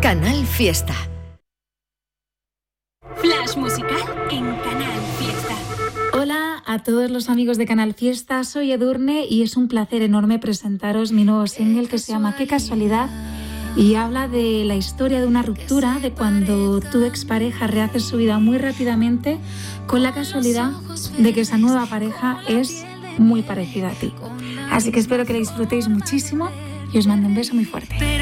Canal Fiesta. Flash musical en Canal Fiesta. Hola a todos los amigos de Canal Fiesta, soy Edurne y es un placer enorme presentaros mi nuevo single que se llama Qué casualidad y habla de la historia de una ruptura, de cuando tu expareja rehace su vida muy rápidamente con la casualidad de que esa nueva pareja es muy parecida a ti. Así que espero que la disfrutéis muchísimo y os mando un beso muy fuerte.